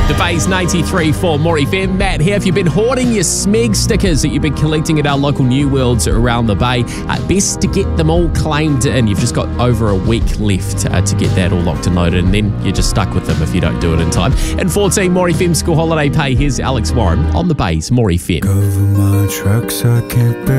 The Bay's 93 for More FM. Matt here. If you've been hoarding your SMEG stickers that you've been collecting at our local New Worlds around the Bay, best to get them all claimed in. You've just got over a week left to get that all locked and loaded, and then you're just stuck with them if you don't do it in time. In 14, More FM school holiday pay. Here's Alex Warren on the Bay's More FM. Cover my tracks, I can't bear